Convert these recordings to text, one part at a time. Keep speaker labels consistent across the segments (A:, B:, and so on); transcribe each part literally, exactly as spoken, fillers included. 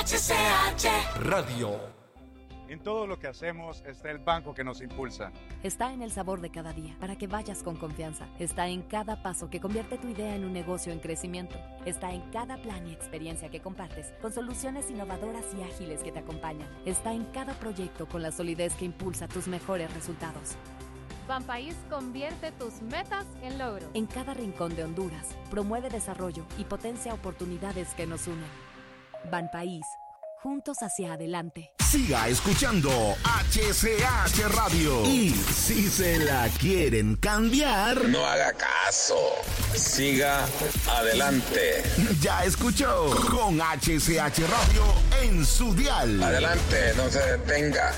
A: H C H Radio.
B: En todo lo que hacemos está el banco que nos impulsa.
C: Está en el sabor de cada día, para que vayas con confianza. Está en cada paso que convierte tu idea en un negocio en crecimiento. Está en cada plan y experiencia que compartes, con soluciones innovadoras y ágiles que te acompañan. Está en cada proyecto con la solidez que impulsa tus mejores resultados.
D: Banpaís convierte tus metas en logros.
C: En cada rincón de Honduras, promueve desarrollo y potencia oportunidades que nos unen. Banpaís, juntos hacia adelante.
E: Siga escuchando H C H Radio. Y si se la quieren cambiar,
F: no haga caso. Siga adelante.
E: Ya escuchó con H C H Radio en su dial.
F: Adelante, no se detenga.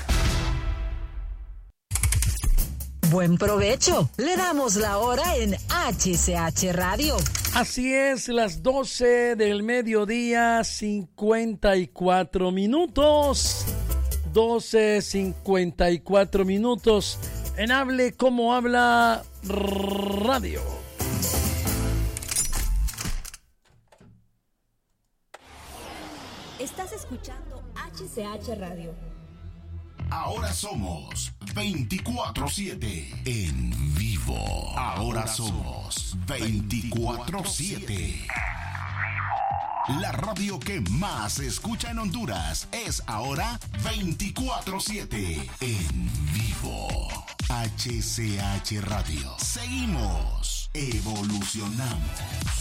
G: Buen provecho. Le damos la hora en H C H Radio.
H: Así es, las doce del mediodía, cincuenta y cuatro minutos. doce cincuenta y cuatro minutos en Hable Como Habla Radio.
G: Estás escuchando H C H Radio.
E: Ahora somos veinticuatro siete en vivo. Ahora somos veinticuatro siete. La radio que más se escucha en Honduras es ahora veinticuatro siete en vivo. H C H Radio. Seguimos, evolucionamos.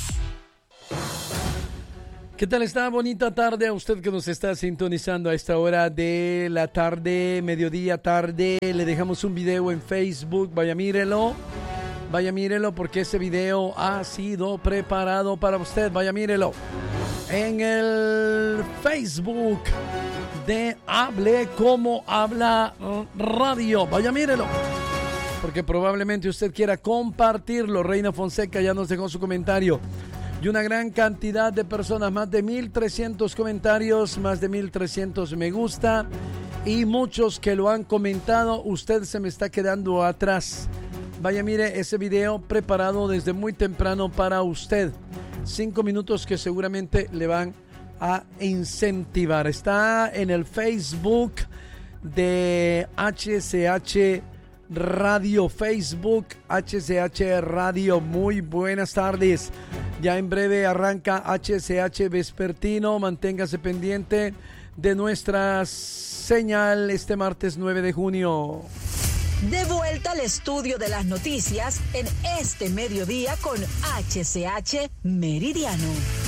H: ¿Qué tal está? Bonita tarde a usted que nos está sintonizando a esta hora de la tarde, mediodía tarde. Le dejamos un video en Facebook, vaya mírelo. Vaya mírelo porque ese video ha sido preparado para usted. Vaya mírelo. En el Facebook de Hable Como Habla Radio. Vaya mírelo. Porque probablemente usted quiera compartirlo. Reina Fonseca ya nos dejó su comentario. Y una gran cantidad de personas, más de mil trescientos comentarios, más de mil trescientos me gusta y muchos que lo han comentado. Usted se me está quedando atrás. Vaya, mire ese video preparado desde muy temprano para usted. Cinco minutos que seguramente le van a incentivar. Está en el Facebook de H C H Radio, Facebook H C H Radio. Muy buenas tardes. Ya en breve arranca H C H Vespertino. Manténgase pendiente de nuestra señal este martes nueve de junio.
G: De vuelta al estudio de las noticias en este mediodía con H C H Meridiano.